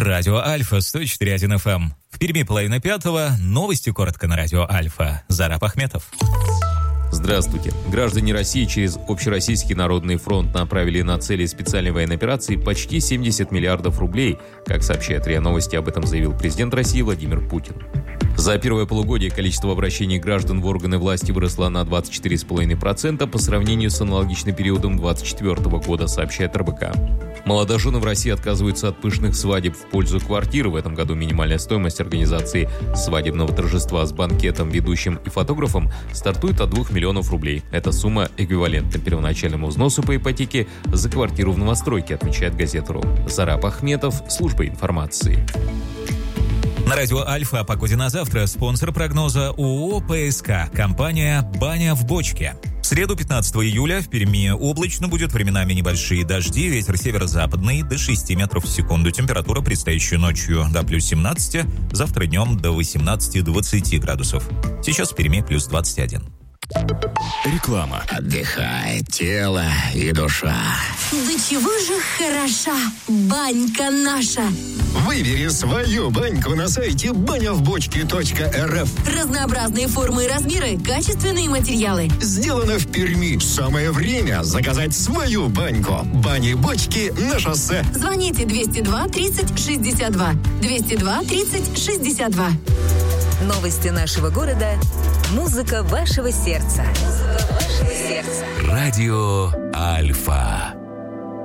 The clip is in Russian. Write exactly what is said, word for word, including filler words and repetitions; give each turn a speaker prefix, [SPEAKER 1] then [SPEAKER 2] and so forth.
[SPEAKER 1] Радио Альфа, сто четыре один эф эм. В Перми половина пятого. Новости коротко на Радио Альфа. Зараб Ахметов.
[SPEAKER 2] Здравствуйте. Граждане России через Общероссийский народный фронт направили на цели специальной военной операции почти семьдесят миллиардов рублей. Как сообщает РИА Новости, об этом заявил президент России Владимир Путин. За первое полугодие количество обращений граждан в органы власти выросло на двадцать четыре целых пять десятых процента по сравнению с аналогичным периодом две тысячи двадцать четвёртого года, сообщает эр бэ ка. Молодожены в России отказываются от пышных свадеб в пользу квартиры. В этом году минимальная стоимость организации свадебного торжества с банкетом, ведущим и фотографом стартует от двух миллионов рублей. Эта сумма эквивалентна первоначальному взносу по ипотеке за квартиру в новостройке, отмечает газета РУ. Зараб Ахметов, служба информации.
[SPEAKER 1] На Радио Альфа о погоде на завтра. Спонсор прогноза ООО пэ эс ка. Компания «Баня в бочке». В среду пятнадцатого июля в Перми облачно, будет временами небольшие дожди, ветер северо-западный до шести метров в секунду. Температура предстоящей ночью до плюс семнадцати, завтра днем до восемнадцати-двадцати градусов. Сейчас в Перми плюс двадцать один.
[SPEAKER 3] Реклама.
[SPEAKER 4] Отдыхает тело и душа.
[SPEAKER 5] Да чего же хороша банька наша.
[SPEAKER 4] Выбери свою баньку на сайте баня в бочке точка эр эф.
[SPEAKER 5] Разнообразные формы и размеры, качественные материалы.
[SPEAKER 4] Сделано в Перми. Самое время заказать свою баньку. Бани-бочки на шоссе.
[SPEAKER 5] Звоните двести два тридцать шестьдесят два. двести два тридцать шестьдесят два.
[SPEAKER 6] Новости нашего города. Музыка вашего сердца. Музыка вашего сердца.
[SPEAKER 3] Радио Альфа.